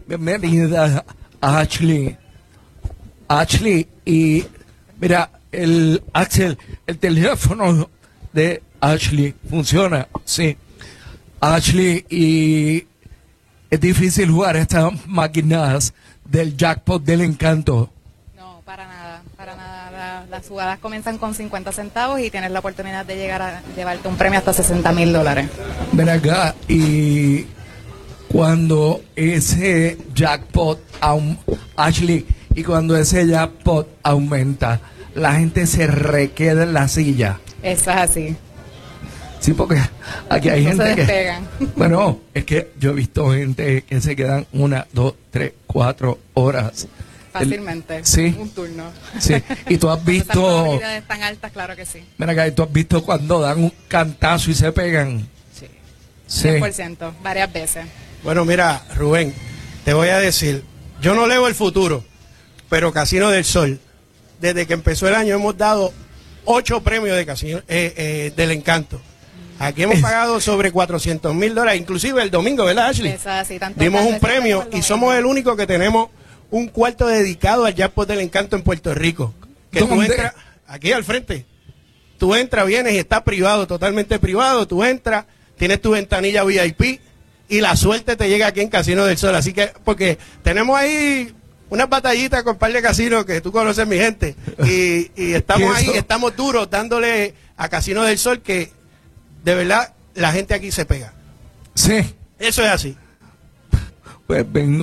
Bienvenida, Ashley. Ashley, y mira, Axel, el teléfono de Ashley funciona, sí. Ashley, y es difícil jugar estas máquinas del jackpot del encanto. No, para nada, para nada. Las jugadas comienzan con 50 centavos y tienes la oportunidad de llegar a llevarte un premio hasta $60,000. Ven acá, y cuando ese jackpot, Ashley, y cuando ese jackpot aumenta, la gente se requeda en la silla. Eso es así. Sí, porque aquí hay No gente se que... despegan. Bueno, es que yo he visto gente que se quedan 1, 2, 3, 4 horas. Fácilmente. Sí. Un turno. Sí, y tú has Cuando esas visto... probabilidades tan altas, claro que sí. Mira acá, y tú has visto cuando dan un cantazo y se pegan. Sí. Sí. 100%, varias veces. Bueno, mira, Rubén, te voy a decir, yo no leo el futuro, pero Casino del Sol, desde que empezó el año hemos dado 8 premios de Casino del Encanto. Aquí hemos pagado sobre $400,000, inclusive el domingo, ¿verdad, Ashley? Eso es así. Tanto Dimos un tarde, premio siempre y por lo somos menos. el único que tenemos un cuarto dedicado al Jackpot del Encanto en Puerto Rico. Que tú ¿Dónde? entras, aquí al frente, tú entras, vienes y está privado, totalmente privado, tú entras, tienes tu ventanilla VIP y la suerte te llega aquí en Casino del Sol. Así que, porque tenemos ahí unas batallitas con un par de casinos que tú conoces, mi gente, y estamos ahí, estamos duros dándole a Casino del Sol, que de verdad la gente aquí se pega. Sí. Eso es así. Pues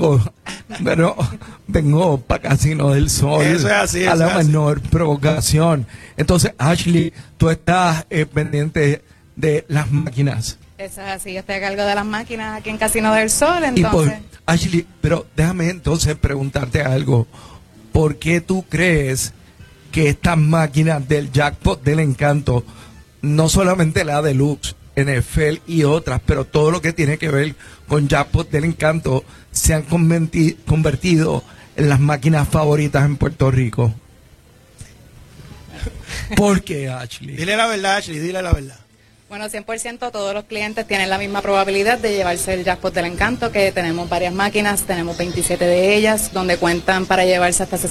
vengo para Casino del Sol. Eso es así, a eso la es así. menor provocación. Entonces, Ashley, tú estás pendiente de las máquinas. Eso es así. Yo estoy a cargo de las máquinas aquí en Casino del Sol, Y por, entonces. Ashley, pero déjame entonces preguntarte algo. ¿Por qué tú crees que estas máquinas del jackpot del encanto, no solamente la Deluxe, NFL y otras, pero todo lo que tiene que ver con jackpot del encanto, se han convertido en las máquinas favoritas en Puerto Rico? ¿Por qué, Ashley? Dile la verdad, Ashley, dile la verdad. Bueno, 100% todos los clientes tienen la misma probabilidad de llevarse el jackpot del encanto, que tenemos varias máquinas, tenemos 27 de ellas, donde cuentan para llevarse hasta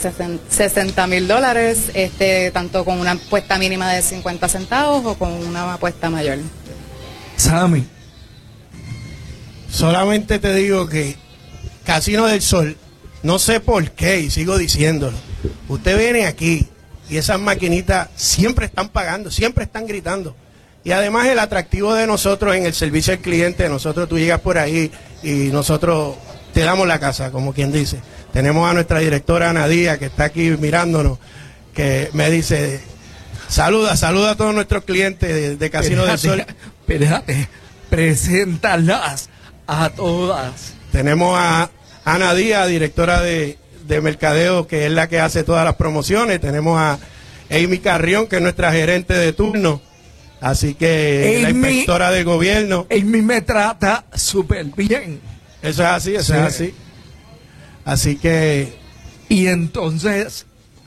$60,000, tanto con una apuesta mínima de 50 centavos o con una apuesta mayor. Sammy, Solamente te digo que Casino del Sol, no sé por qué, y sigo diciéndolo, usted viene aquí y esas maquinitas siempre están pagando, siempre están gritando. Y además el atractivo de nosotros en el servicio al cliente, nosotros tú llegas por ahí y nosotros te damos la casa, como quien dice. Tenemos a nuestra directora Ana Díaz, que está aquí mirándonos, que me dice, saluda a todos nuestros clientes de Casino del Sol. Espérate, preséntalas a todas. Tenemos a Ana Díaz, directora de mercadeo, que es la que hace todas las promociones. Tenemos a Amy Carrión, que es nuestra gerente de turno. Así que la inspectora del gobierno. Amy me trata súper bien. Eso es así, eso es así. Así que Y entonces,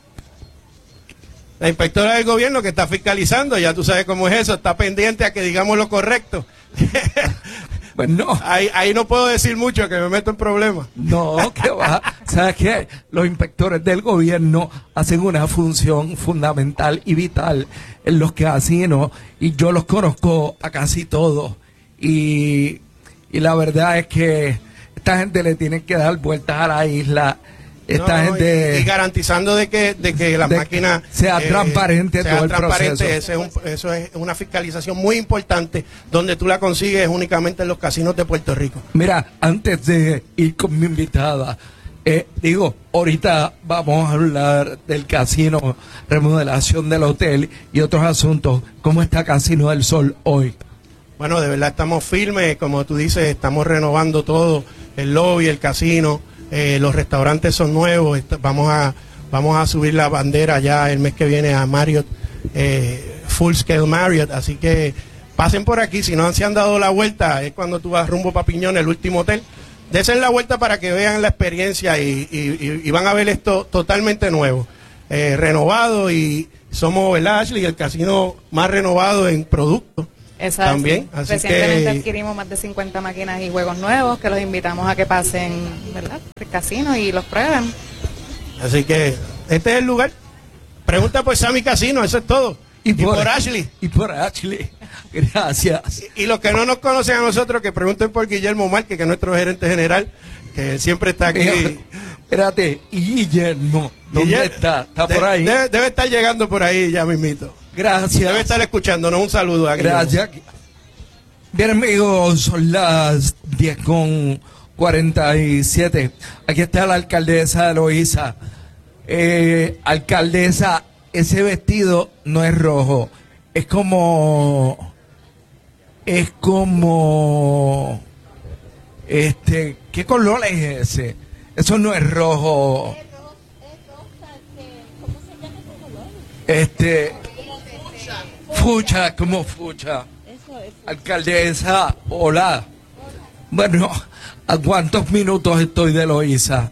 la inspectora del gobierno que está fiscalizando, ya tú sabes cómo es eso, está pendiente a que digamos lo correcto. pues no, Ahí no puedo decir mucho, que me meto en problemas. no, que va. ¿Sabes qué? Los inspectores del gobierno hacen una función fundamental y vital en los casinos, y yo los conozco a casi todos. Y la verdad es que esta gente le tiene que dar vueltas a la isla. Esta gente... y garantizando de que las máquinas sea transparente todo el proceso. Eso es una fiscalización muy importante, donde tú la consigues únicamente en los casinos de Puerto Rico. Mira, antes de ir con mi invitada, ahorita vamos a hablar del casino, remodelación del hotel y otros asuntos. ¿Cómo está Casino del Sol hoy? Bueno, de verdad estamos firmes, como tú dices, estamos renovando todo, el lobby, el casino, los restaurantes son nuevos, vamos a subir la bandera ya el mes que viene a Marriott, Full Scale Marriott, así que pasen por aquí, si no se han dado la vuelta, es cuando tú vas rumbo para Piñón, el último hotel, desen la vuelta para que vean la experiencia y van a ver esto totalmente nuevo, renovado, y somos, ¿verdad, Ashley?, el casino más renovado en productos. Exacto. También, así Recientemente que adquirimos más de 50 máquinas y juegos nuevos que los invitamos a que pasen, ¿verdad?, el casino y los prueben. así que este es el lugar. Pregunta por Sammy Casino, eso es todo. Y por Ashley. Y por Ashley. Gracias. Y los que no nos conocen a nosotros, que pregunten por Guillermo Márquez, que es nuestro gerente general, que siempre está aquí. Espérate, ¿y Guillermo? ¿Dónde está? ¿Está por ahí? Debe estar llegando por ahí ya mismito. Gracias. Debe estar escuchándonos. Un saludo a Guillermo. Gracias. Bien, amigos, son las 10:47. Aquí está la alcaldesa Eloísa. Alcaldesa, ese vestido no es rojo. Es como... ¿qué color es ese? Eso no es rojo. ¿Cómo se llama ese color? Fucha, como fucha. Eso es. Alcaldesa, hola. Bueno, ¿a cuántos minutos estoy de Eloísa?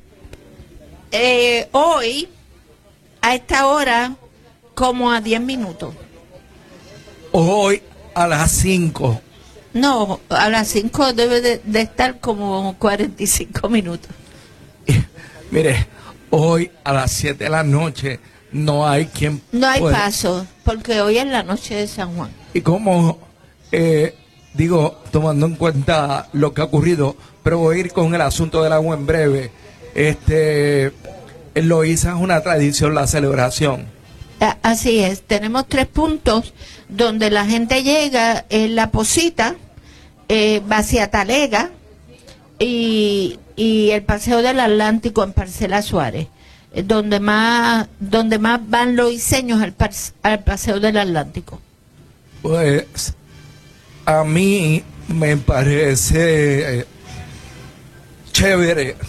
Hoy, a esta hora, como a 10 minutos. Hoy a las 5. No, a las 5 debe de estar como 45 minutos. Mire, hoy a las 7 de la noche no hay quien No hay pueda. paso, porque hoy es la noche de San Juan. Y como, tomando en cuenta lo que ha ocurrido, pero voy a ir con el asunto del agua en breve. Eloísa es una tradición la celebración. Así es, tenemos 3 puntos donde la gente llega en La Posita, Baciatalega y el Paseo del Atlántico en Parcela Suárez, donde más van los iseños al Paseo del Atlántico. Pues a mí me parece chévere,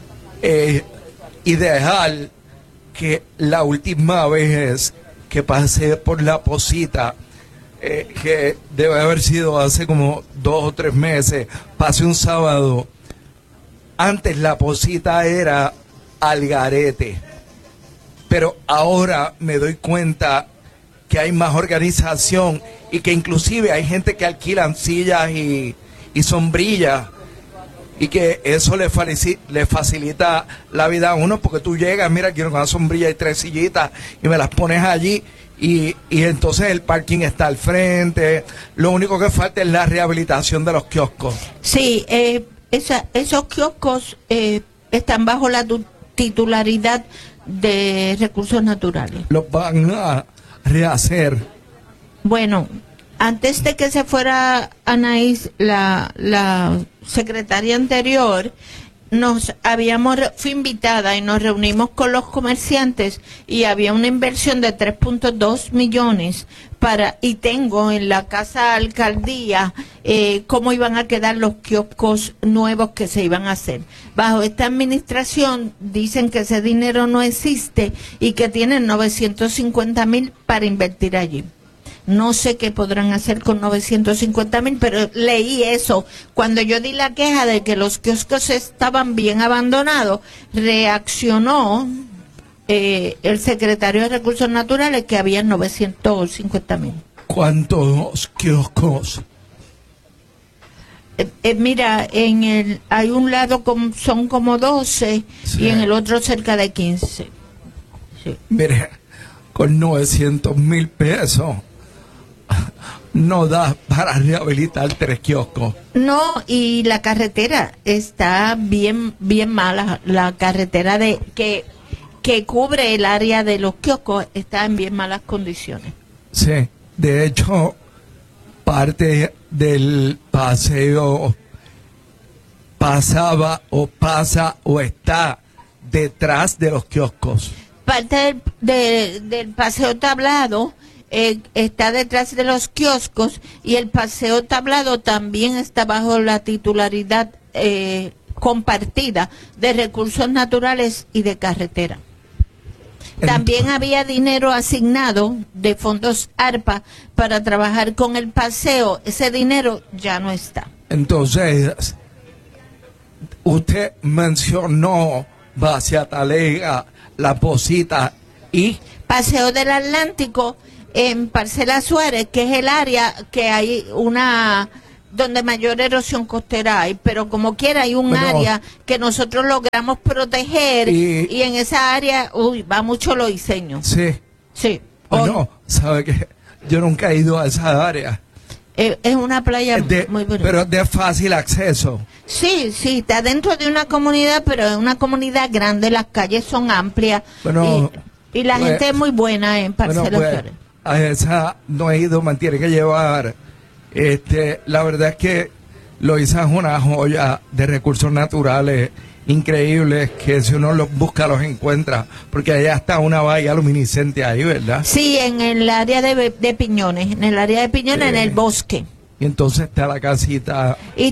ideal, que la última vez que pasé por La Posita, que debe haber sido hace como 2 o 3 meses, pasé un sábado. Antes La Posita era algarete, pero ahora me doy cuenta que hay más organización y que inclusive hay gente que alquilan sillas y sombrillas, y que eso le facilita la vida a uno, porque tú llegas, mira, quiero una sombrilla y 3 sillitas y me las pones allí y entonces el parking está al frente. Lo único que falta es la rehabilitación de los kioscos. Sí, esos kioscos están bajo la titularidad de Recursos Naturales. Los van a rehacer. Bueno, antes de que se fuera Anaís, la secretaria anterior, fui invitada y nos reunimos con los comerciantes y había una inversión de 3.2 millones y tengo en la casa alcaldía cómo iban a quedar los kioscos nuevos que se iban a hacer. Bajo esta administración dicen que ese dinero no existe y que tienen 950,000 para invertir allí. No sé qué podrán hacer con 950,000, pero leí eso. Cuando yo di la queja de que los kioscos estaban bien abandonados, reaccionó el secretario de Recursos Naturales que había 950,000. ¿Cuántos kioscos? Mira, hay un lado son como 12 Sí. y en el otro cerca de 15. Sí. Mire, con 900,000 pesos no da para rehabilitar 3 kioscos. No, y la carretera está bien mala. La carretera que cubre el área de los kioscos está en bien malas condiciones. Sí, de hecho, parte del paseo pasaba o pasa o está detrás de los kioscos. Parte del paseo tablado está detrás de los kioscos y el paseo tablado también está bajo la titularidad compartida de Recursos Naturales y de carretera. También había dinero asignado de fondos ARPA para trabajar con el paseo. Ese dinero ya no está. Entonces, usted mencionó Baciatalega, La Posita y... Paseo del Atlántico en Parcela Suárez, que es el área que hay donde mayor erosión costera hay, pero como quiera hay un área que nosotros logramos proteger y en esa área, va mucho loiseño. Sí. Sí. Bueno, sabe que yo nunca he ido a esa área. Es una playa muy bonita. Pero es de fácil acceso. Sí, está dentro de una comunidad, pero es una comunidad grande, las calles son amplias y la gente es muy buena en Parcela Suárez. A esa no he ido, me tiene que llevar. La verdad es que Loíza es una joya de recursos naturales increíbles que si uno los busca los encuentra, porque allá está una bahía luminiscente ahí, ¿verdad? Sí, en el área de Piñones, en el bosque. Y entonces está la casita y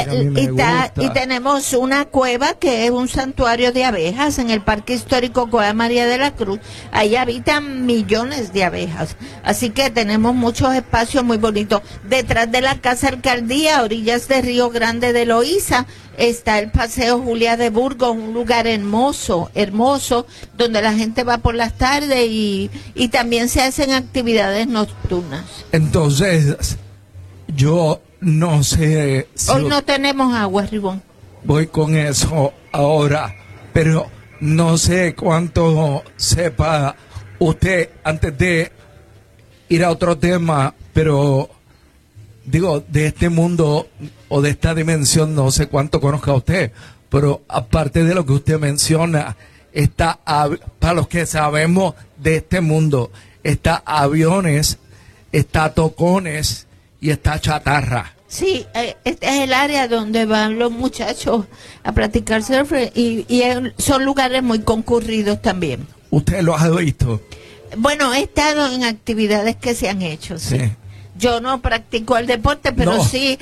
tenemos una cueva que es un santuario de abejas en el Parque Histórico Cueva María de la Cruz. Ahí habitan millones de abejas, así que tenemos muchos espacios muy bonitos. Detrás de la Casa Alcaldía, a orillas de Río Grande de Loíza, está el Paseo Julia de Burgos, un lugar hermoso, donde la gente va por las tardes y también se hacen actividades nocturnas. Entonces, yo no sé si hoy no tenemos agua, Ribón. Voy con eso ahora, pero no sé cuánto sepa usted antes de ir a otro tema, pero digo, de este mundo o de esta dimensión, no sé cuánto conozca usted, pero aparte de lo que usted menciona, está, para los que sabemos de este mundo, está aviones, está tocones y está chatarra. Sí, este es el área donde van los muchachos a practicar surf y son lugares muy concurridos también. ¿Usted lo ha visto? Bueno, he estado en actividades que se han hecho, sí. Yo no practico el deporte, pero sí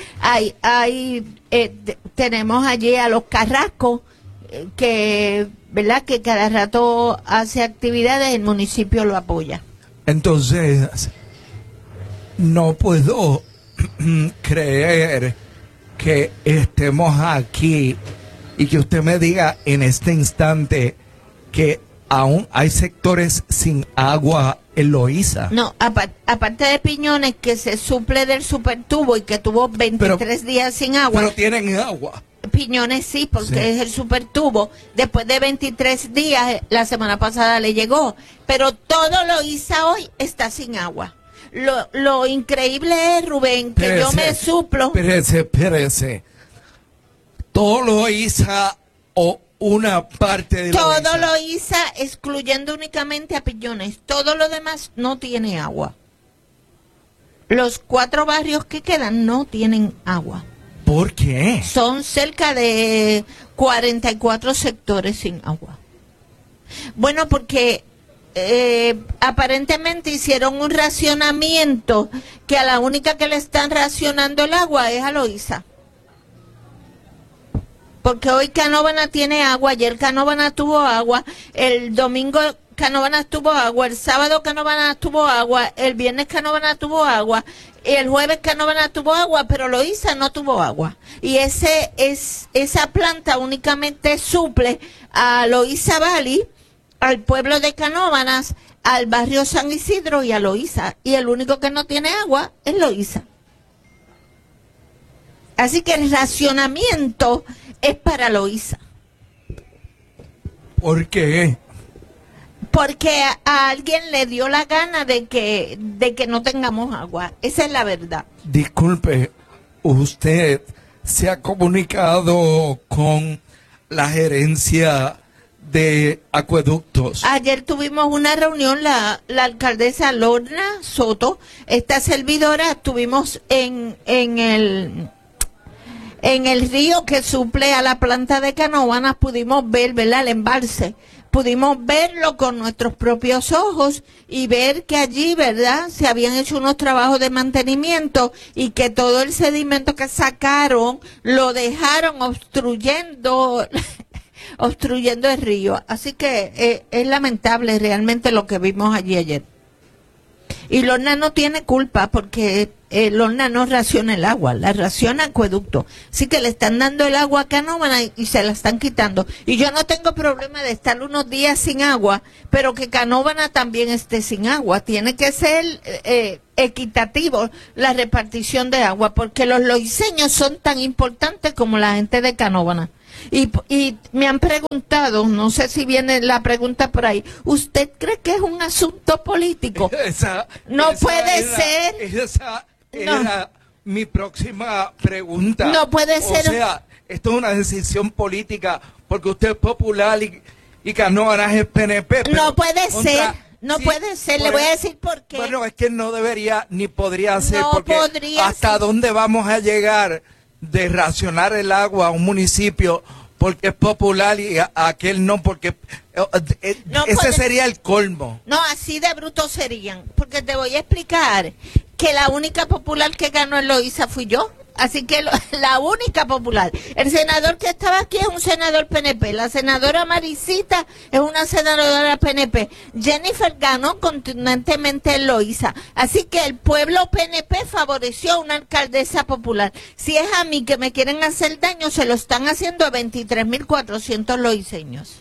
tenemos allí a los Carrascos, ¿verdad? Que cada rato hace actividades, el municipio lo apoya. Entonces, no puedo creer que estemos aquí y que usted me diga en este instante que aún hay sectores sin agua en Loíza. No, aparte de Piñones, que se suple del supertubo y que tuvo 23 días sin agua. Pero tienen agua. Piñones sí, porque es el supertubo. Después de 23 días, la semana pasada le llegó. Pero todo Loíza hoy está sin agua. Lo increíble es, Rubén, que yo me suplo. Espérese. Todo Loíza o una parte de Loíza. Todo Loíza, excluyendo únicamente a Piñones. Todo lo demás no tiene agua. Los 4 barrios que quedan no tienen agua. ¿Por qué? Son cerca de 44 sectores sin agua. Bueno, porque aparentemente hicieron un racionamiento que a la única que le están racionando el agua es a Loíza. Porque hoy Canóvanas tiene agua, ayer Canóvanas tuvo agua, el domingo Canóvanas tuvo agua, el sábado Canóvanas tuvo agua, el viernes Canóvanas tuvo agua, y el jueves Canóvanas tuvo agua, pero Loíza no tuvo agua. Y esa planta únicamente suple a Loíza Valley, al pueblo de Canóvanas, al barrio San Isidro y a Loíza. Y el único que no tiene agua es Loíza. Así que el racionamiento es para Loíza. ¿Por qué? Porque a alguien le dio la gana de que no tengamos agua. Esa es la verdad. Disculpe, ¿usted se ha comunicado con la gerencia de acueductos? Ayer tuvimos una reunión, la alcaldesa Lorna Soto, esta servidora, estuvimos en el río que suple a la planta de Canóvanas, pudimos ver, ¿verdad?, el embalse. Pudimos verlo con nuestros propios ojos y ver que allí, ¿verdad?, se habían hecho unos trabajos de mantenimiento y que todo el sedimento que sacaron lo dejaron obstruyendo el río. Así que es lamentable realmente lo que vimos allí ayer. Y Lorna no tiene culpa porque Lorna no raciona el agua, la raciona Acueducto. Así que le están dando el agua a Canóvana y se la están quitando. Y yo no tengo problema de estar unos días sin agua, pero que Canóvana también esté sin agua. Tiene que ser equitativo la repartición de agua, porque los loiseños son tan importantes como la gente de Canóvana. Y me han preguntado, no sé si viene la pregunta por ahí, ¿usted cree que es un asunto político? No puede ser. Esa era mi próxima pregunta. No puede ser. O sea, esto es una decisión política, porque usted es popular y Canóvana es PNP. No puede ser. No puede ser, le voy a decir por qué. Bueno, es que no debería ni podría ser, no porque podría hasta ser. dónde vamos a llegar de racionar el agua a un municipio porque es popular y a aquel no, porque ese sería el colmo. No, así de brutos serían, porque te voy a explicar que la única popular que ganó en Loíza fui yo. Así que la única popular. El senador que estaba aquí es un senador PNP. La senadora Maricita es una senadora PNP. Jennifer ganó contundentemente en Loíza. Así que el pueblo PNP favoreció a una alcaldesa popular. Si es a mí que me quieren hacer daño, se lo están haciendo a 23.400 loiseños.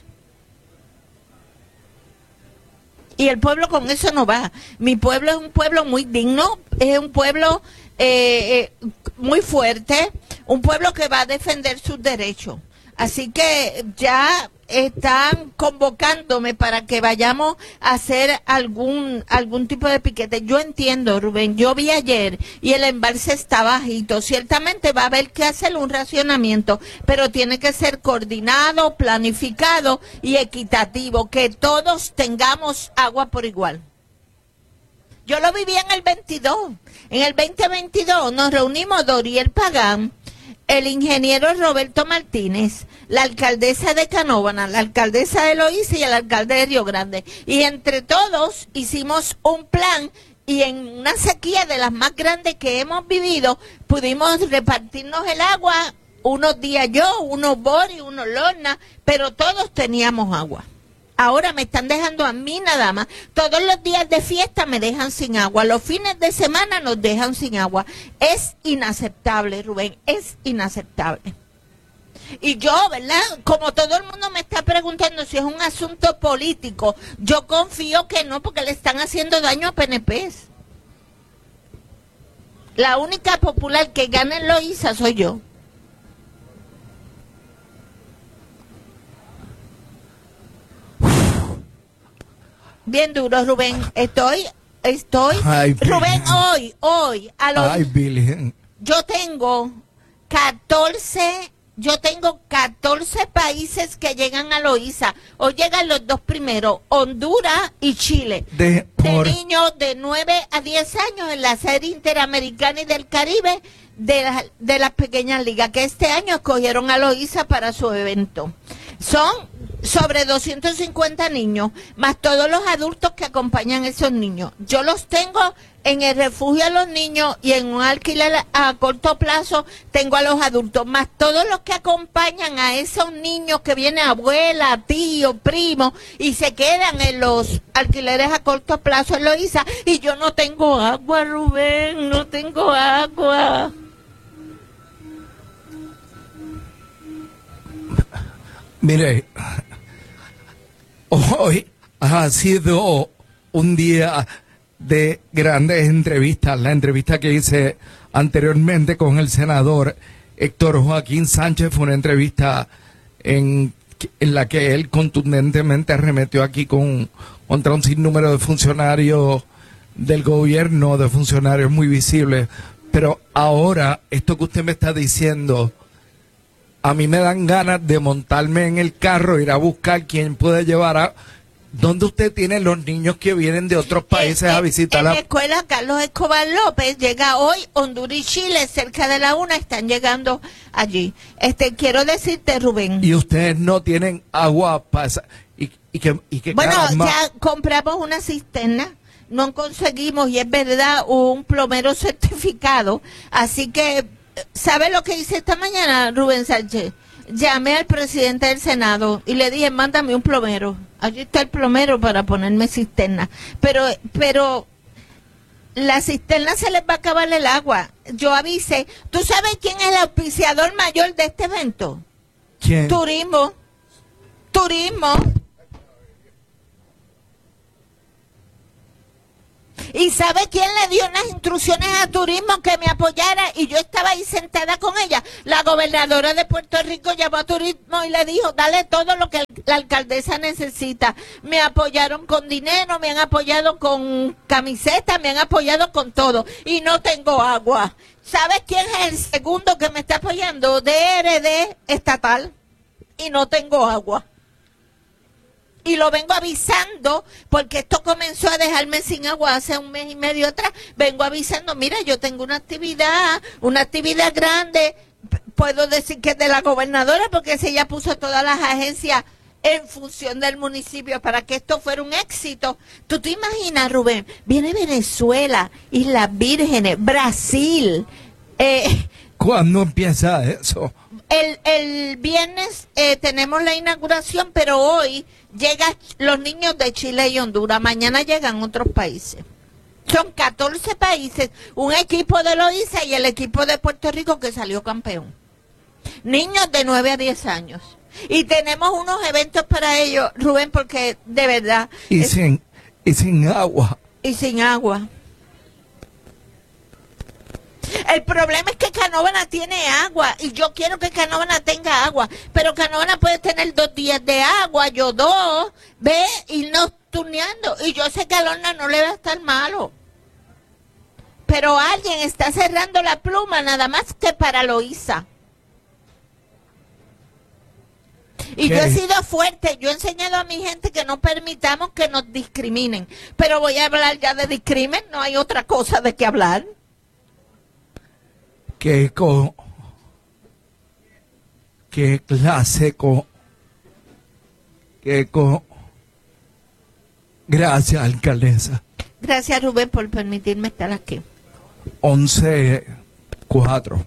Y el pueblo con eso no va. Mi pueblo es un pueblo muy digno, es un pueblo muy fuerte, un pueblo que va a defender sus derechos. Así que ya están convocándome para que vayamos a hacer algún tipo de piquete. Yo entiendo, Rubén, yo vi ayer y el embalse está bajito. Ciertamente va a haber que hacer un racionamiento, pero tiene que ser coordinado, planificado y equitativo, que todos tengamos agua por igual. Yo lo viví en el 22. En el 2022 nos reunimos Doriel Pagán, el ingeniero Roberto Martínez, la alcaldesa de Canóvana, la alcaldesa de Loíza y el alcalde de Río Grande. Y entre todos hicimos un plan y en una sequía de las más grandes que hemos vivido, pudimos repartirnos el agua, unos días yo, unos Boris, unos Lorna, pero todos teníamos agua. Ahora me están dejando a mí nada más. Todos los días de fiesta me dejan sin agua. Los fines de semana nos dejan sin agua. Es inaceptable, Rubén. Es inaceptable. Y yo, ¿verdad? Como todo el mundo me está preguntando si es un asunto político, yo confío que no, porque le están haciendo daño a PNPs. La única popular que gana en Loíza soy yo. Bien duro, Rubén. Estoy. Ay, Rubén, hoy, Ay, Virgen. yo tengo 14 países que llegan a Loíza. Hoy llegan los dos primeros, Honduras y Chile. De niños de 9 a 10 años en la Serie Interamericana y del Caribe de las pequeñas ligas, que este año escogieron a Loíza para su evento. Son sobre 250 niños, más todos los adultos que acompañan a esos niños. Yo los tengo en el refugio a los niños y en un alquiler a corto plazo tengo a los adultos, más todos los que acompañan a esos niños que vienen abuela, tío, primo y se quedan en los alquileres a corto plazo en Loíza. Y yo no tengo agua, Rubén, no tengo agua. Mire, hoy ha sido un día de grandes entrevistas. La entrevista que hice anteriormente con el senador Héctor Joaquín Sánchez fue una entrevista en la que él contundentemente arremetió aquí contra un sinnúmero de funcionarios del gobierno, de funcionarios muy visibles. Pero ahora, esto que usted me está diciendo, a mí me dan ganas de montarme en el carro, ir a buscar quién puede llevar a... ¿Dónde usted tiene los niños que vienen de otros países a visitar la escuela Carlos Escobar López? Llega hoy Honduras y Chile, cerca de la 1, están llegando allí. Quiero decirte, Rubén. Y ustedes no tienen agua para... Bueno, ya compramos una cisterna, no conseguimos, y es verdad, un plomero certificado, así que... ¿Sabe lo que hice esta mañana, Rubén Sánchez? Llamé al presidente del Senado y le dije, mándame un plomero. Allí está el plomero para ponerme cisterna. Pero la cisterna se les va a acabar el agua. Yo avisé. ¿Tú sabes quién es el auspiciador mayor de este evento? ¿Quién? Turismo. ¿Y sabe quién le dio unas instrucciones a Turismo que me apoyara? Y yo estaba ahí sentada con ella. La gobernadora de Puerto Rico llamó a Turismo y le dijo, dale todo lo que la alcaldesa necesita. Me apoyaron con dinero, me han apoyado con camisetas, me han apoyado con todo. Y no tengo agua. ¿Sabes quién es el segundo que me está apoyando? DRD estatal. Y no tengo agua. Y lo vengo avisando, porque esto comenzó a dejarme sin agua hace 1 mes y medio atrás. Vengo avisando, mira, yo tengo una actividad grande. Puedo decir que es de la gobernadora, porque si ella puso todas las agencias en función del municipio para que esto fuera un éxito. ¿Tú te imaginas, Rubén? Viene Venezuela, Islas Vírgenes, Brasil. ¿Cuándo empieza eso? El viernes tenemos la inauguración, pero hoy llegan los niños de Chile y Honduras. Mañana llegan otros países. Son 14 países, un equipo de Loíza y el equipo de Puerto Rico que salió campeón. Niños de 9 a 10 años. Y tenemos unos eventos para ellos, Rubén, porque de verdad... Y sin agua. Y sin agua. El problema es que Canóvana tiene agua y yo quiero que Canóvana tenga agua, pero Canóvana puede tener 2 días de agua, yo 2, ve, irnos turneando, y yo sé que a Lorna no le va a estar malo. Pero alguien está cerrando la pluma nada más que para Loíza. Y ¿qué? Yo he sido fuerte, yo he enseñado a mi gente que no permitamos que nos discriminen, pero voy a hablar ya de discrimen, no hay otra cosa de qué hablar. ¿Qué clase Gracias, alcaldesa. Gracias, Rubén, por permitirme estar aquí. 11:04.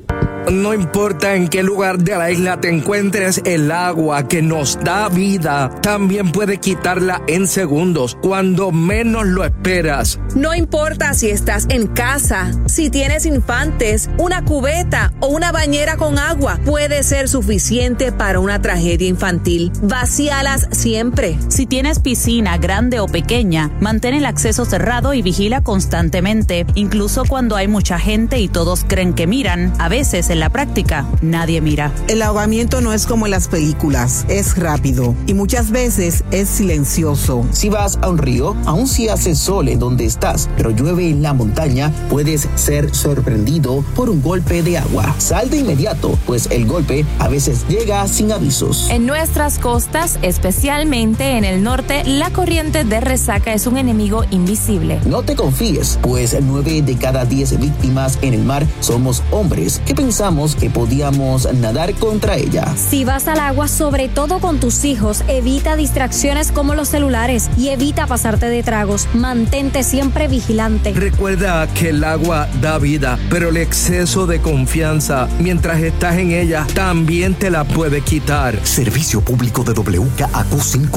No importa en qué lugar de la isla te encuentres, el agua que nos da vida también puede quitarla en segundos, cuando menos lo esperas. No importa si estás en casa, si tienes infantes, una cubeta o una bañera con agua, puede ser suficiente para una tragedia infantil. Vacíalas siempre. Si tienes piscina grande o pequeña, mantén el acceso cerrado y vigila constantemente, incluso cuando hay mucha gente y todos creen que miran. A veces en la práctica nadie mira. El ahogamiento no es como en las películas, es rápido y muchas veces es silencioso. Si vas a un río, aun si hace sol en donde estás, pero llueve en la montaña, puedes ser sorprendido por un golpe de agua. Sal de inmediato, pues el golpe a veces llega sin avisos. En nuestras costas, especialmente en el norte, la corriente de resaca es un enemigo invisible. No te confíes, pues 9 de cada 10 víctimas en el mar somos hombres que pensamos que podíamos nadar contra ella. Si vas al agua, sobre todo con tus hijos, evita distracciones como los celulares y evita pasarte de tragos. Mantente siempre vigilante. Recuerda que el agua da vida, pero el exceso de confianza mientras estás en ella también te la puede quitar. Servicio público de WKAQ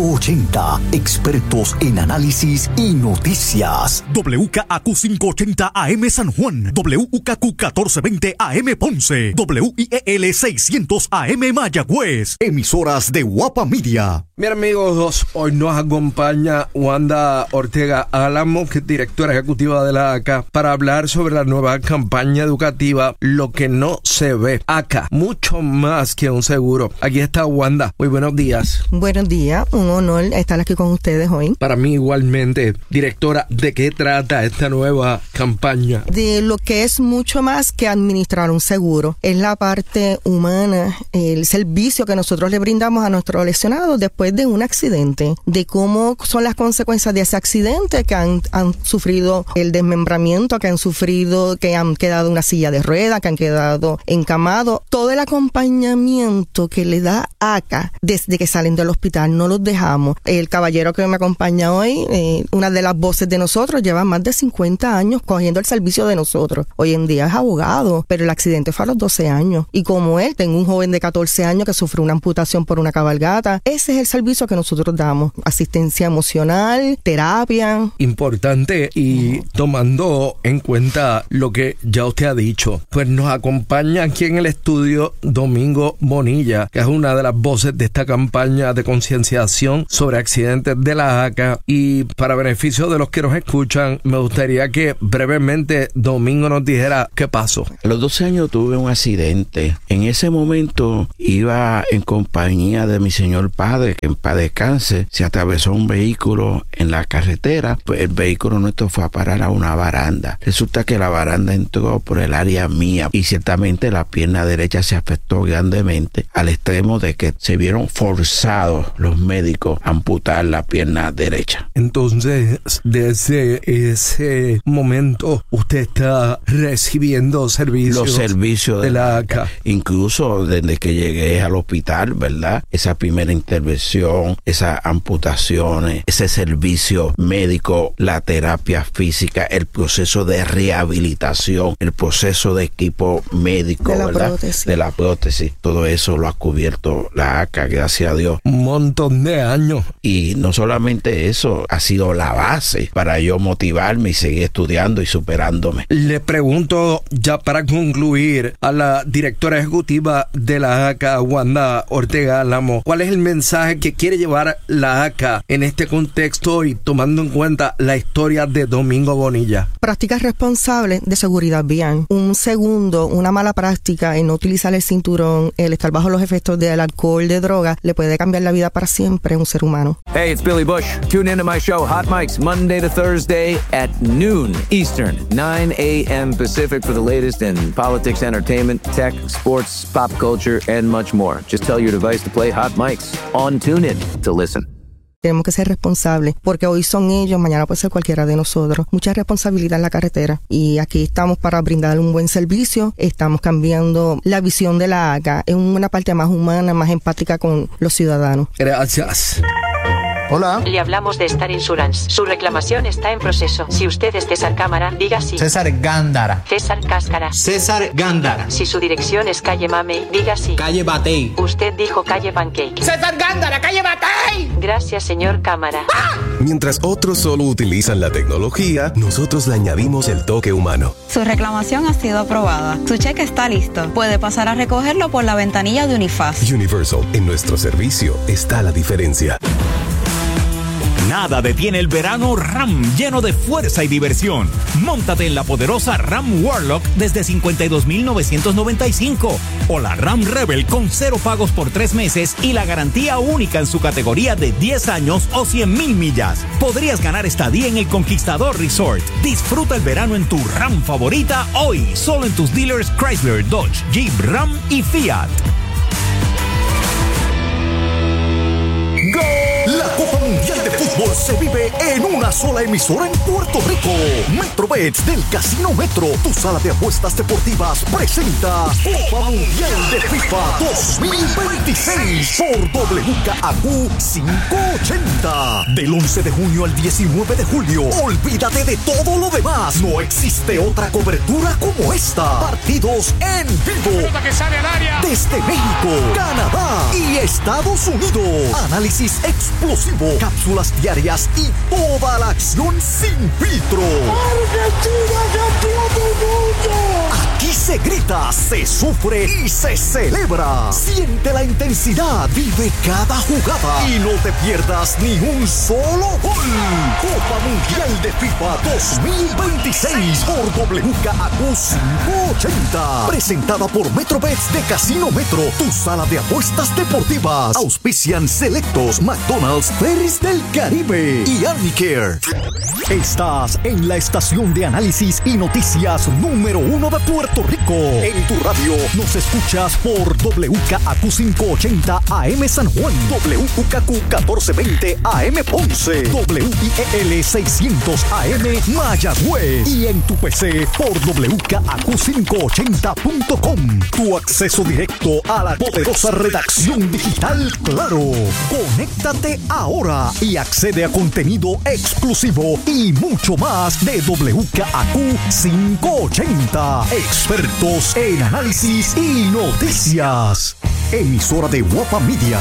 580. Expertos en análisis y noticias. WKAQ 580 AM San Juan. WKAQ 1420 AM Ponce. WIEL 600 AM Mayagüez. Emisoras de Guapa Media. Bien, amigos, hoy nos acompaña Wanda Ortega Álamo, que es directora ejecutiva de la ACA, para hablar sobre la nueva campaña educativa Lo que no se ve. ACA, mucho más que un seguro. Aquí está Wanda. Muy buenos días. Buenos días, un honor estar aquí con ustedes hoy. Para mí igualmente. Directora, ¿de qué trata esta nueva campaña? De lo que es mucho más que administrar un seguro. Es la parte humana, el servicio que nosotros le brindamos a nuestros lesionados después de un accidente, de cómo son las consecuencias de ese accidente, que han sufrido el desmembramiento, que han quedado en una silla de ruedas, que han quedado encamados. Todo el acompañamiento que le da ACA desde que salen del hospital, no los dejamos. El caballero que me acompaña hoy, una de las voces de nosotros, lleva más de 50 años cogiendo el servicio de nosotros. Hoy en día es abogado, pero el accidente fue a los 12 años. Y como él, tengo un joven de 14 años que sufrió una amputación por una cabalgata. Ese es el servicio que nosotros damos. Asistencia emocional, terapia. Importante, y tomando en cuenta lo que ya usted ha dicho, pues nos acompaña aquí en el estudio Domingo Bonilla, que es una de las voces de esta campaña de concienciación sobre accidentes de la ACA. Y para beneficio de los que nos escuchan, me gustaría que brevemente Domingo nos dijera qué pasó. A los 12 años tuve un accidente. En ese momento iba en compañía de mi señor padre, que en paz descanse. Se atravesó un vehículo en la carretera, pues el vehículo nuestro fue a parar a una baranda. Resulta que la baranda entró por el área mía y ciertamente la pierna derecha se afectó grandemente, al extremo de que se vieron forzados los médicos a amputar la pierna derecha. Entonces, desde ese momento, usted está recibiendo los servicios de la ACA. Incluso desde que llegué al hospital, ¿verdad? Esa primera intervención, esas amputaciones, ese servicio médico, la terapia física, el proceso de rehabilitación, el proceso de equipo médico, ¿verdad? De la prótesis. Todo eso lo ha cubierto la ACA, gracias a Dios. Un montón de años. Y no solamente eso, ha sido la base para yo motivarme y seguir estudiando y superándome. Le pregunto, ya para concluir, a la directora ejecutiva de la ACA, Wanda Ortega Álamo, ¿cuál es el mensaje que quiere llevar la ACA en este contexto y tomando en cuenta la historia de Domingo Bonilla? Prácticas responsables de seguridad vial. Un segundo, una mala práctica en no utilizar el cinturón, el estar bajo los efectos del alcohol, de droga, le puede cambiar la vida para siempre a un ser humano. Hey, it's Billy Bush. Tune into my show, Hot Mics, Monday to Thursday at noon Eastern, 9 a.m. Pacific for the latest in politics, entertainment, tech, sports, pop culture, and much more. Just tell your device to play Hot Mics on TuneIn to listen. Tenemos que ser responsables, porque hoy son ellos, mañana puede ser cualquiera de nosotros. Mucha responsabilidad en la carretera, y aquí estamos para brindar un buen servicio. Estamos cambiando la visión de la ACA en una parte más humana, más empática con los ciudadanos. Gracias. Hola. Le hablamos de Star Insurance. Su reclamación está en proceso. Si usted es César Cámara, diga sí. César Gándara. César Cáscara. César Gándara. Si su dirección es calle Mamey, diga sí. Calle Batey. Usted dijo calle Pancake. César Gándara, calle Batey. Gracias, señor Cámara. ¡Ah! Mientras otros solo utilizan la tecnología, nosotros le añadimos el toque humano. Su reclamación ha sido aprobada. Su cheque está listo. Puede pasar a recogerlo por la ventanilla de Unifaz. Universal, en nuestro servicio está la diferencia. Nada detiene el verano RAM, lleno de fuerza y diversión. Móntate en la poderosa RAM Warlock desde $52,995 o la RAM Rebel con 0 pagos por 3 meses y la garantía única en su categoría de 10 años o 100,000 millas. Podrías ganar estadía en el Conquistador Resort. Disfruta el verano en tu RAM favorita hoy, solo en tus dealers Chrysler, Dodge, Jeep, Ram y Fiat. La Copa Mundial de Fútbol se vive en una sola emisora en Puerto Rico. MetroBets del Casino Metro, tu sala de apuestas deportivas, presenta Copa Mundial de FIFA 2026 por WKAQ 580. Del 11 de junio al 19 de julio. Olvídate de todo lo demás. No existe otra cobertura como esta. Partidos en vivo. Desde México, Canadá y Estados Unidos. Análisis explosivo, cápsulas diarias y toda la acción sin filtro. ¡Argentina, campeón del mundo! Aquí se grita, se sufre y se celebra. Siente la intensidad, vive cada jugada y no te pierdas ni un solo gol. Copa Mundial de FIFA 2026 por WKAQ 580. Presentada por MetroBets de Casino Metro, tu sala de apuestas deportivas. Auspician Selectos, McDonald's, Ferris del Caribe y Arnicare. Estás en la estación de análisis y noticias número 1 de Puerto Rico. En tu radio nos escuchas por WKAQ 580 AM San Juan, WKAQ 1420 AM Ponce, WIEL 600 AM Mayagüez y en tu PC por WKAQ580.com. Tu acceso directo a la poderosa redacción digital Claro. Conéctate ahora y accede Accede a contenido exclusivo y mucho más de WKAQ 580. Expertos en análisis y noticias. Emisora de Guapa Media.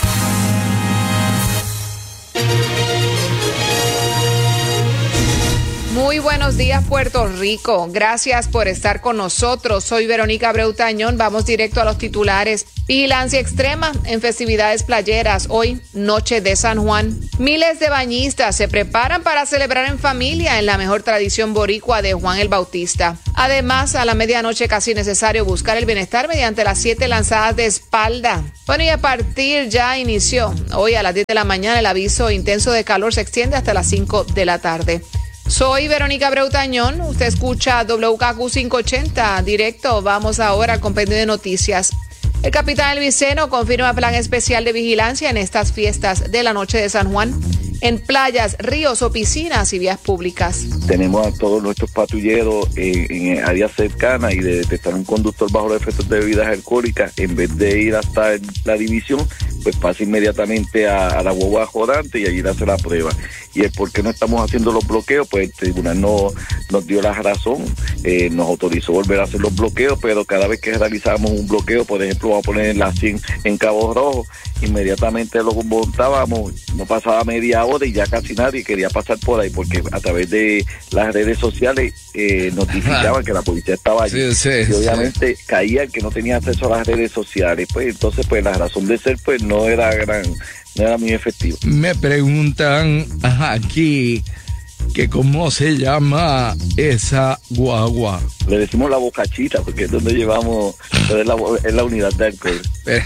Muy buenos días, Puerto Rico. Gracias por estar con nosotros. Soy Verónica Abreu Tañón. Vamos directo a los titulares. Vigilancia extrema en festividades playeras. Hoy, Noche de San Juan. Miles de bañistas se preparan para celebrar en familia en la mejor tradición boricua de Juan el Bautista. Además, a la medianoche casi necesario buscar el bienestar mediante las 7 lanzadas de espalda. Bueno, y a partir ya inició. Hoy a las 10 de la mañana el aviso intenso de calor se extiende hasta las 5 de la tarde. Soy Verónica Abreu Tañón, usted escucha WKQ 580 directo. Vamos ahora al compendio de noticias. El capitán El Viceno confirma plan especial de vigilancia en estas fiestas de la Noche de San Juan en playas, ríos o piscinas y vías públicas. Tenemos a todos nuestros patrulleros en áreas cercanas y de detectar un conductor bajo los efectos de bebidas alcohólicas, en vez de ir hasta la división, pues pasa inmediatamente a la guagua rodante y allí le hace la prueba. Y el por qué no estamos haciendo los bloqueos, pues el tribunal nos dio la razón, nos autorizó volver a hacer los bloqueos, pero cada vez que realizábamos un bloqueo, por ejemplo, vamos a poner la 100 en Cabo Rojo, inmediatamente lo montábamos, no pasaba media hora y ya casi nadie quería pasar por ahí, porque a través de las redes sociales notificaban que la policía estaba allí, y obviamente caía el que no tenía acceso a las redes sociales, pues entonces pues la razón de ser pues no era muy efectivo. Me preguntan aquí que cómo se llama esa guagua. Le decimos la bocachita porque es donde llevamos, es la unidad de alcohol.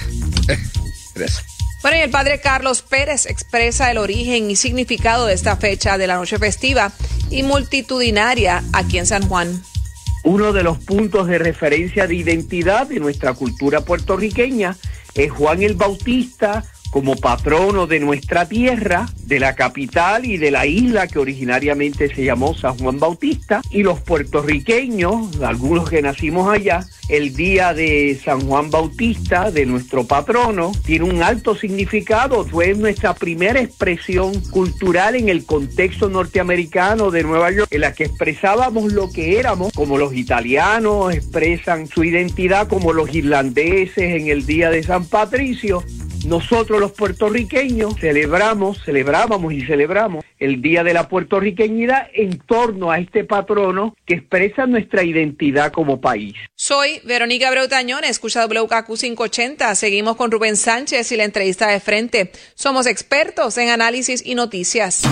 Bueno, y el padre Carlos Pérez expresa el origen y significado de esta fecha de la noche festiva y multitudinaria aquí en San Juan. Uno de los puntos de referencia de identidad de nuestra cultura puertorriqueña es Juan el Bautista, como patrono de nuestra tierra, de la capital y de la isla que originariamente se llamó San Juan Bautista, y los puertorriqueños, algunos que nacimos allá, el día de San Juan Bautista, de nuestro patrono, tiene un alto significado. Fue nuestra primera expresión cultural en el contexto norteamericano de Nueva York, en la que expresábamos lo que éramos, como los italianos expresan su identidad, como los irlandeses en el día de San Patricio. Nosotros los puertorriqueños celebramos el Día de la Puertorriqueñidad en torno a este patrono que expresa nuestra identidad como país. Soy Verónica Abreu Tañón, escucha WKQ 580. Seguimos con Rubén Sánchez y la entrevista de frente. Somos expertos en análisis y noticias.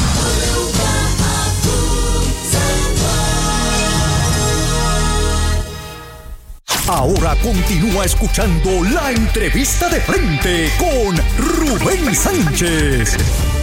Ahora continúa escuchando la entrevista de frente con Rubén Sánchez.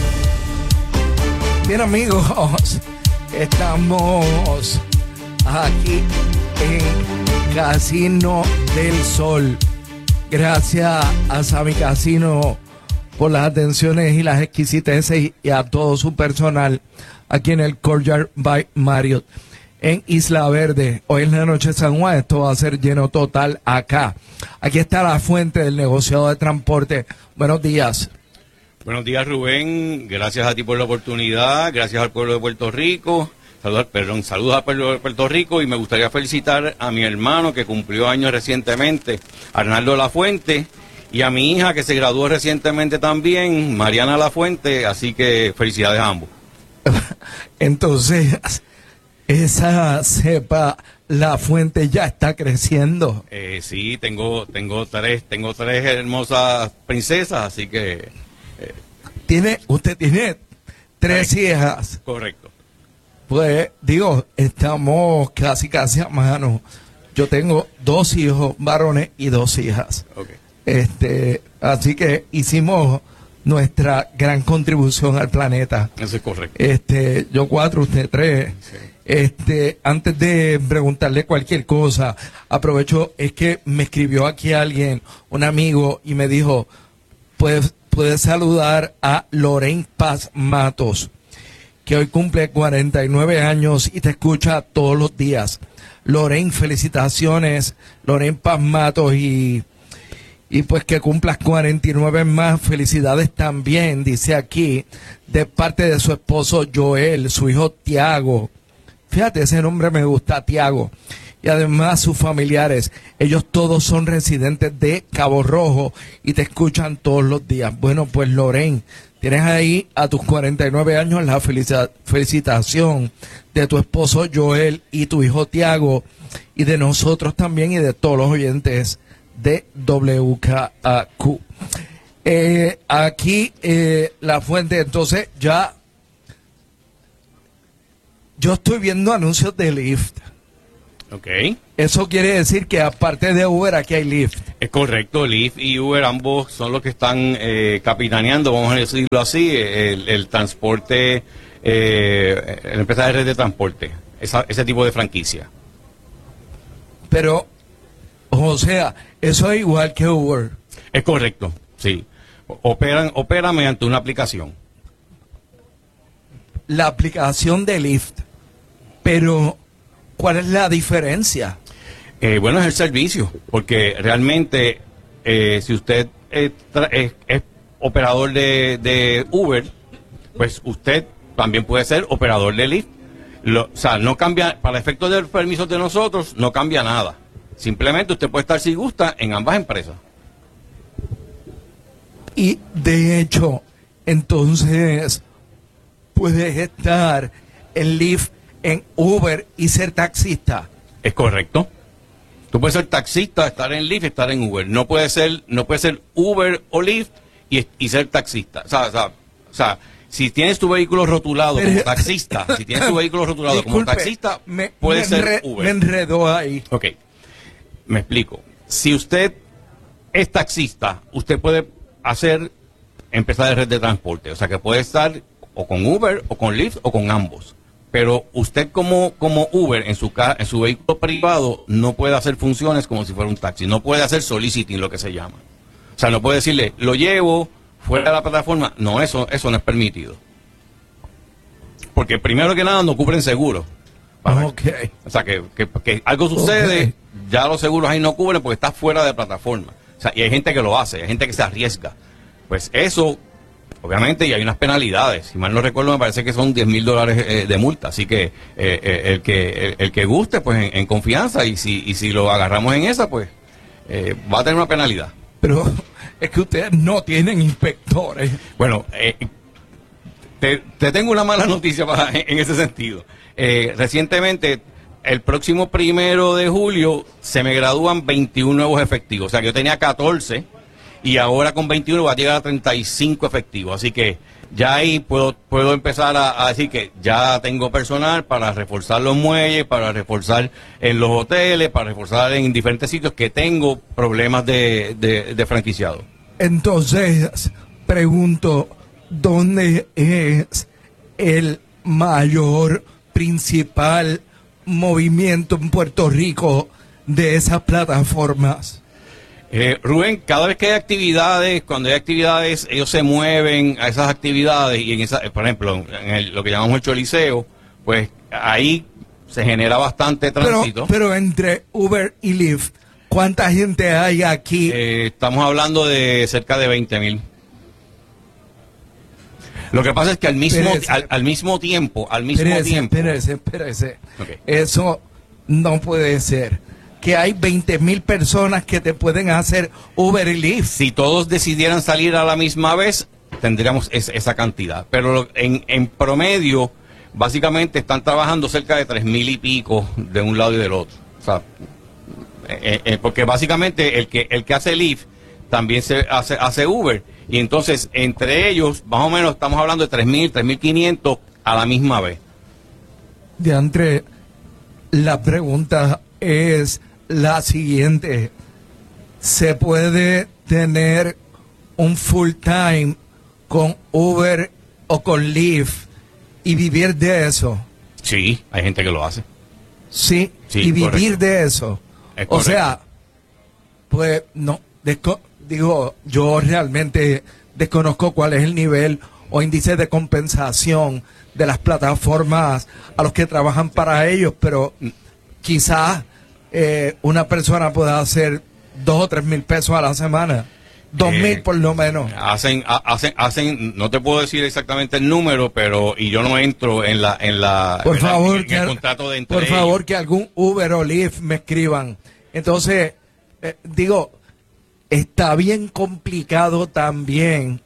Bien, amigos, estamos aquí en Casino del Sol. Gracias a Sami Casino por las atenciones y las exquisiteces y a todo su personal aquí en el Courtyard by Marriott en Isla Verde. Hoy es la noche de San Juan, esto va a ser lleno total acá. Aquí está la fuente del negociado de transporte. Buenos días. Buenos días, Rubén. Gracias a ti por la oportunidad. Gracias al pueblo de Puerto Rico. Saludos al pueblo de Puerto Rico, y me gustaría felicitar a mi hermano que cumplió años recientemente, Arnaldo Lafuente, y a mi hija que se graduó recientemente también, Mariana Lafuente. Así que felicidades a ambos. Entonces, esa cepa La Fuente ya está creciendo. Sí, tengo tres hermosas princesas, así que usted tiene tres hijas. Correcto. Pues digo, estamos casi a mano. Yo tengo 2 hijos varones y 2 hijas. Okay. Así que hicimos nuestra gran contribución al planeta. Eso es correcto. Yo 4, usted 3. Sí. Antes de preguntarle cualquier cosa, aprovecho, es que me escribió aquí alguien, un amigo, y me dijo, puedes saludar a Lorraine Paz Matos, que hoy cumple 49 años y te escucha todos los días. Lorraine, felicitaciones, Lorraine Paz Matos, y Y pues que cumplas 49 más. Felicidades también, dice aquí, de parte de su esposo Joel, su hijo Tiago. Fíjate, ese nombre me gusta, Tiago. Y además sus familiares, ellos todos son residentes de Cabo Rojo y te escuchan todos los días. Bueno, pues Lorraine, tienes ahí a tus 49 años la felicitación de tu esposo Joel y tu hijo Tiago, y de nosotros también y de todos los oyentes de WKAQ. Aquí la fuente, entonces ya yo estoy viendo anuncios de Lyft. Ok. Eso quiere decir que aparte de Uber aquí hay Lyft. Es correcto, Lyft y Uber ambos son los que están capitaneando, vamos a decirlo así, el transporte, la empresa de red de transporte, ese tipo de franquicia. Pero, o sea, eso es igual que Uber. Es correcto, sí. Operan mediante una aplicación. La aplicación de Lyft, pero ¿cuál es la diferencia? Bueno, es el servicio, porque realmente si usted es operador de Uber, pues usted también puede ser operador de Lyft. O sea, no cambia, para efectos de los permisos de nosotros, no cambia nada. Simplemente usted puede estar, si gusta, en ambas empresas. Y de hecho, entonces, puedes estar en Lyft, en Uber y ser taxista. Es correcto. Tú puedes ser taxista, estar en Lyft, estar en Uber. No puede ser Uber o Lyft y ser taxista. O sea, si tienes tu vehículo rotulado como taxista, puede ser Uber. Me enredó ahí. Ok, me explico. Si usted es taxista, usted puede hacer empresa de red de transporte. O sea, que puede estar o con Uber, o con Lyft, o con ambos. Pero usted como Uber en su vehículo privado no puede hacer funciones como si fuera un taxi. No puede hacer soliciting, lo que se llama. O sea, no puede decirle, lo llevo fuera de la plataforma. No, eso no es permitido. Porque primero que nada no cubren seguro. Okay. O sea, que algo sucede, ya los seguros ahí no cubren porque está fuera de plataforma. O sea, y hay gente que lo hace, hay gente que se arriesga. Pues eso, obviamente, y hay unas penalidades. Si mal no recuerdo, me parece que son $10,000 de multa. Así que el que guste, pues en confianza, y si lo agarramos en esa, pues va a tener una penalidad. Pero es que ustedes no tienen inspectores. Bueno, te tengo una mala noticia en ese sentido. Recientemente, el próximo 1 de julio, se me gradúan 21 nuevos efectivos. O sea, que yo tenía 14 y ahora con 21 va a llegar a 35 efectivos. Así que ya ahí puedo empezar a decir que ya tengo personal para reforzar los muelles, para reforzar en los hoteles, para reforzar en diferentes sitios que tengo problemas de franquiciado. Entonces, pregunto, ¿dónde es el mayor, principal movimiento en Puerto Rico de esas plataformas? Rubén, cada vez que hay actividades, cuando hay actividades, ellos se mueven a esas actividades y por ejemplo, en lo que llamamos el Choliseo, pues ahí se genera bastante tránsito. Pero entre Uber y Lyft, ¿cuánta gente hay aquí? Estamos hablando de cerca de 20,000. Lo que pasa es que al mismo tiempo. Espérese. Okay. Eso no puede ser. Que hay 20,000 personas que te pueden hacer Uber y Lyft. Si todos decidieran salir a la misma vez, tendríamos esa cantidad. Pero en promedio, básicamente están trabajando cerca de 3,000 y pico de un lado y del otro. O sea, porque básicamente el que hace Lyft también hace Uber. Y entonces, entre ellos, más o menos estamos hablando de 3,000, 3,500 a la misma vez. De entre la pregunta es la siguiente: ¿se puede tener un full time con Uber o con Lyft y vivir de eso? Sí, hay gente que lo hace. Sí, y vivir correcto. De eso. O sea, pues no, digo, yo realmente desconozco cuál es el nivel o índice de compensación de las plataformas a los que trabajan para ellos, pero quizás una persona pueda hacer 2 o 3 mil pesos a la semana. 2,000 por lo menos. Hacen, no te puedo decir exactamente el número, pero y yo no entro en la por favor, en el contrato de entre por favor, que algún Uber o Lyft me escriban. Entonces, digo, está bien complicado también.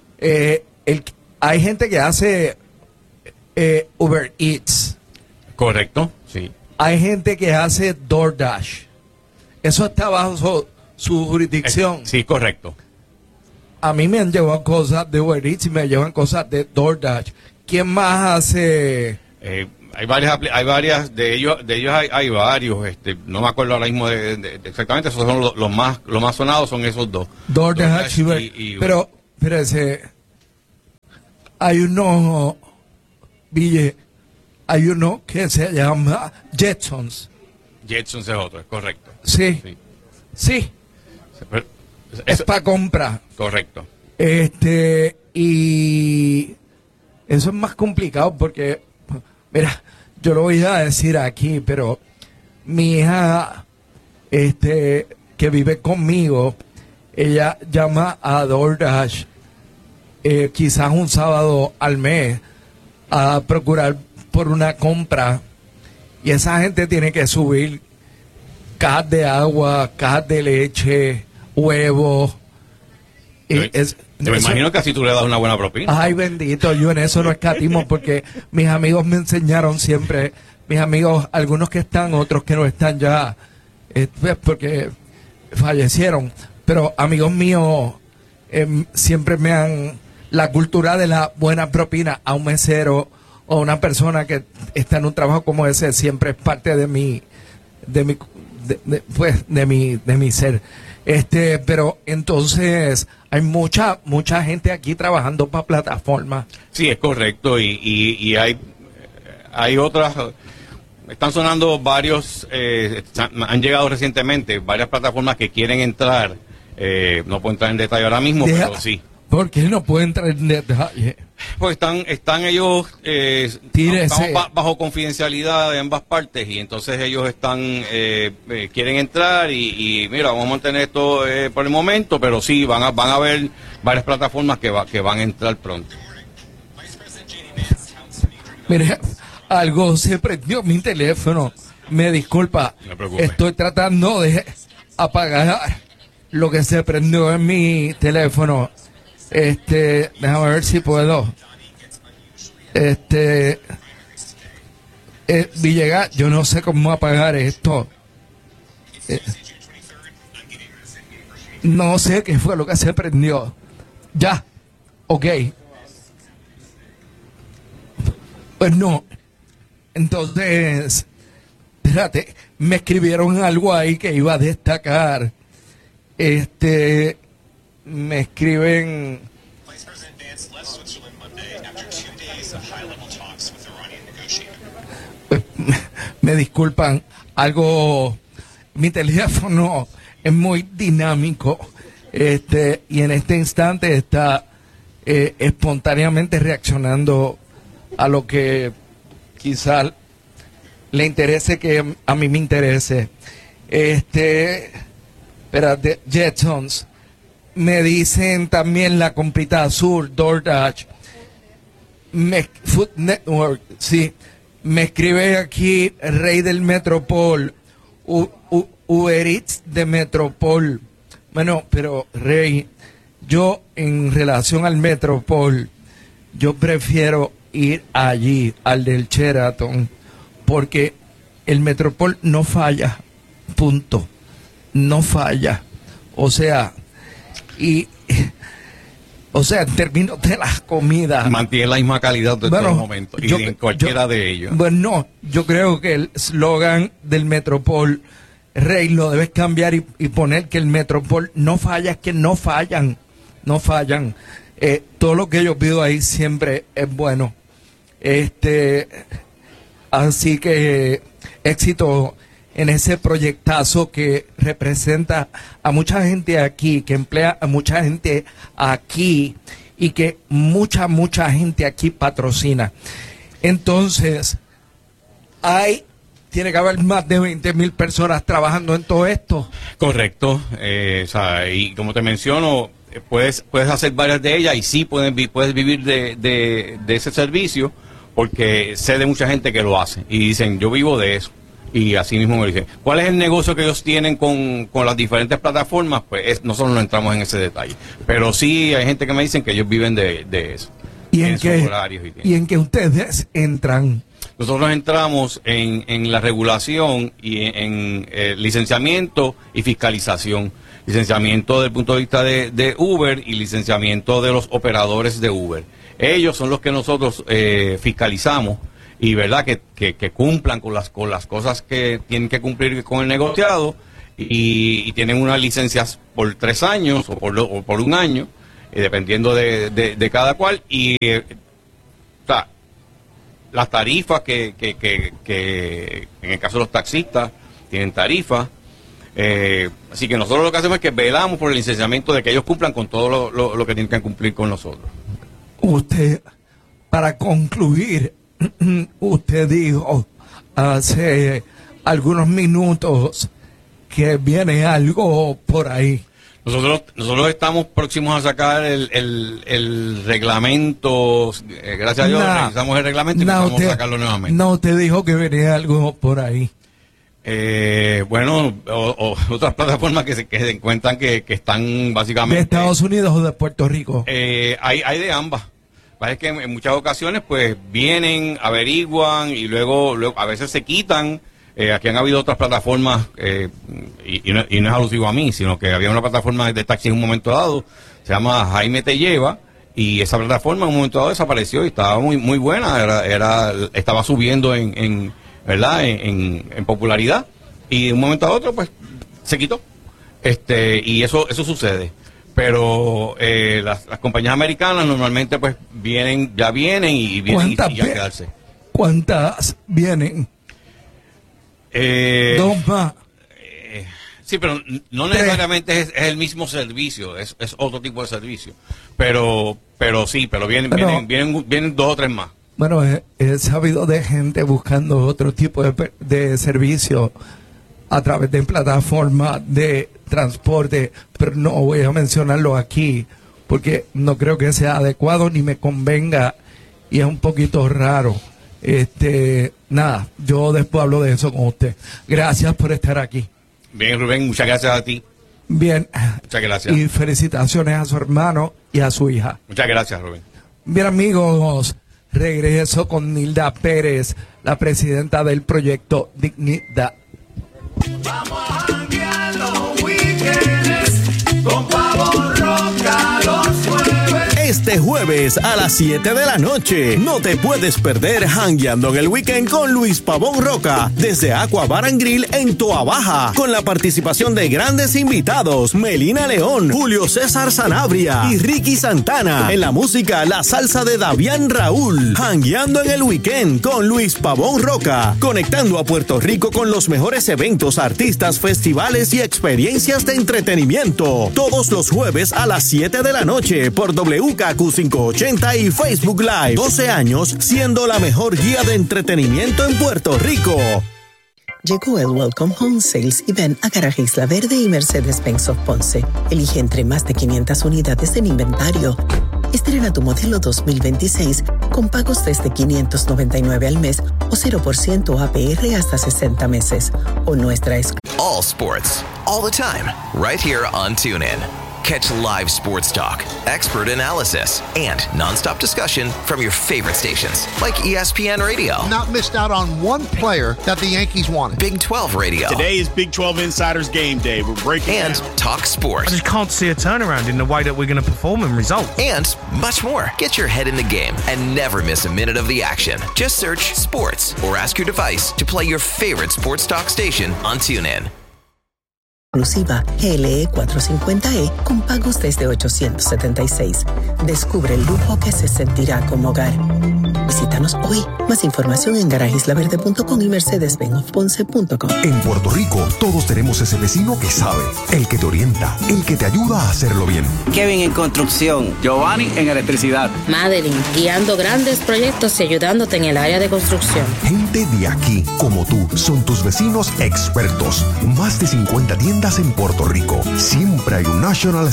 Hay gente que hace Uber Eats. Correcto, sí. Hay gente que hace DoorDash. Eso está bajo su jurisdicción. Sí, correcto. A mí me han llevado cosas de Uber Eats y me llevan cosas de DoorDash. ¿Quién más hace? Hay varias de ellos hay varios. No me acuerdo ahora mismo de exactamente. Esos son los más sonados, son esos dos. DoorDash y pero espérese, hay uno, Ville, hay uno que se llama Jetsons. Jetsons es otro, es correcto. Sí. Es para compra. Correcto. Y eso es más complicado porque, mira, yo lo voy a decir aquí, pero mi hija, que vive conmigo, ella llama a DoorDash quizás un sábado al mes a procurar por una compra, y esa gente tiene que subir cajas de agua, cajas de leche, huevos. Me imagino que así tú le das una buena propina. Ay, bendito, yo en eso no escatimo porque mis amigos me enseñaron siempre, mis amigos, algunos que están, otros que no están ya, porque fallecieron, pero amigos míos siempre me han, la cultura de la buena propina a un mesero o a una persona que está en un trabajo como ese siempre es parte de mi ser. Pero entonces hay mucha gente aquí trabajando para plataformas. Sí, es correcto, y hay otras. Están sonando varios, han llegado recientemente varias plataformas que quieren entrar. No puedo entrar en detalle ahora mismo, pero sí. ¿Por qué no puede entrar en detalle? Pues están ellos, estamos bajo confidencialidad de ambas partes, y entonces ellos quieren entrar y mira, vamos a mantener esto por el momento, pero sí, van a haber varias plataformas que van a entrar pronto. Mire, algo se prendió mi teléfono, me disculpa, no me preocupe. Estoy tratando de apagar lo que se prendió en mi teléfono. Déjame ver si puedo. Villegas, yo no sé cómo apagar esto. No sé qué fue lo que se prendió. Ya, ok. Pues no. Entonces, espérate, me escribieron algo ahí que iba a destacar. Me escriben. Me disculpan, mi teléfono es muy dinámico, y en este instante está espontáneamente reaccionando a lo que quizás le interese, que a mí me interese. Espérate, Jetsons. Me dicen también la comprita azul, DoorDash, Food Network, sí. Me escribe aquí el rey del Metropol, Uber Eats de Metropol. Bueno, pero Rey, yo en relación al Metropol, yo prefiero ir allí, al del Sheraton, porque el Metropol no falla, punto, no falla. O sea, en términos de las comidas, mantiene la misma calidad de todo momento, y en cualquiera de ellos. Bueno, yo creo que el slogan del Metropol, Rey, lo debes cambiar y poner que el Metropol no falla, es que no fallan. Todo lo que yo pido ahí siempre es bueno. Así que éxito en ese proyectazo que representa a mucha gente aquí, que emplea a mucha gente aquí y que mucha gente aquí patrocina. Entonces, hay tiene que haber más de 20,000 personas trabajando en todo esto. Correcto. O sea, y como te menciono, puedes hacer varias de ellas y sí puedes vivir de ese servicio, porque sé de mucha gente que lo hace y dicen, yo vivo de eso. Y así mismo me dicen, ¿cuál es el negocio que ellos tienen con las diferentes plataformas? Pues nosotros no entramos en ese detalle. Pero sí hay gente que me dicen que ellos viven de eso. ¿Y en qué ustedes entran? Nosotros entramos en la regulación y en licenciamiento y fiscalización. Licenciamiento desde el punto de vista de Uber y licenciamiento de los operadores de Uber. Ellos son los que nosotros fiscalizamos y verdad que cumplan con las cosas que tienen que cumplir con el negociado y tienen unas licencias por 3 años o por 1 año, dependiendo de cada cual. Y o sea, las tarifas que en el caso de los taxistas tienen tarifas. Así que nosotros lo que hacemos es que velamos por el licenciamiento de que ellos cumplan con todo lo que tienen que cumplir con nosotros. Usted, para concluir, usted dijo hace algunos minutos que viene algo por ahí. Nosotros estamos próximos a sacar el reglamento. Gracias a Dios revisamos el reglamento y vamos a sacarlo nuevamente. No, te dijo que venía algo por ahí. Bueno, otras plataformas que se encuentran que están básicamente... ¿De Estados Unidos o de Puerto Rico? Hay de ambas. Parece que en muchas ocasiones pues vienen, averiguan y luego a veces se quitan. Aquí han habido otras plataformas, y no es alusivo a mí, sino que había una plataforma de taxi en un momento dado, se llama Jaime Te Lleva, y esa plataforma en un momento dado desapareció y estaba muy buena, estaba subiendo en popularidad, y de un momento a otro pues se quitó. Y eso sucede. Pero las compañías americanas normalmente pues vienen y vienen y a quedarse. ¿Cuántas vienen? 2 más. Sí, pero no necesariamente es el mismo servicio, es otro tipo de servicio. Pero vienen 2 o 3 más. Bueno, he sabido de gente buscando otro tipo de servicio a través de plataformas de transporte, pero no voy a mencionarlo aquí porque no creo que sea adecuado ni me convenga y es un poquito raro. Nada, yo después hablo de eso con usted. Gracias por estar aquí. Bien, Rubén, muchas gracias a ti. Bien. Muchas gracias. Y felicitaciones a su hermano y a su hija. Muchas gracias, Rubén. Bien, amigos, regreso con Nilda Pérez, la presidenta del proyecto Dignidad. Vamos a janguear los weekends con Pavón Roca los jueves. Este jueves a las 7 de la noche no te puedes perder Jangueando en el Weekend con Luis Pavón Roca desde Aqua Bar and Grill en Toa Baja, con la participación de grandes invitados Melina León, Julio César Sanabria y Ricky Santana. En la música, la salsa de Davián Raúl. Jangueando en el Weekend con Luis Pavón Roca, conectando a Puerto Rico con los mejores eventos, artistas, festivales y experiencias de entretenimiento. Todos los jueves a las 7 de la noche por WKQ580 y Facebook Live. 12 años siendo la mejor guía de entretenimiento en Puerto Rico. Llegó el Welcome Home Sales y ven a Garaje Isla Verde y Mercedes-Benz of Ponce. Elige entre más de 500 unidades en inventario. Estrena tu modelo 2026 con pagos desde $599 al mes o 0% APR hasta 60 meses. O nuestra All sports, all the time, right here on TuneIn. Catch live sports talk, expert analysis, and nonstop discussion from your favorite stations, like ESPN Radio. Not missed out on one player that the Yankees wanted. Big 12 Radio. Today is Big 12 Insiders Game Day. We're breaking and down. Talk sports. I just can't see a turnaround in the way that we're going to perform in results. And much more. Get your head in the game and never miss a minute of the action. Just search sports or ask your device to play your favorite sports talk station on TuneIn. Exclusiva GLE 450E con pagos desde $876. Descubre el lujo que se sentirá como hogar. Visítanos hoy. Más información en garajeislaverde.com y mercedes-benzofponce.com. En Puerto Rico, todos tenemos ese vecino que sabe, el que te orienta, el que te ayuda a hacerlo bien. Kevin en construcción. Giovanni en electricidad. Madeline, guiando grandes proyectos y ayudándote en el área de construcción. Gente de aquí, como tú, son tus vecinos expertos. Más de 50 tiendas en Puerto Rico. Siempre hay un National